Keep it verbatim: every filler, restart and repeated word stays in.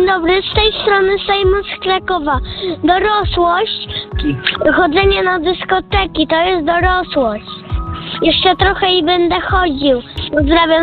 Dzień dobry, z tej strony Sejmu z Krakowa. Dorosłość, chodzenie na dyskoteki, to jest dorosłość. Jeszcze trochę i będę chodził. Pozdrawiam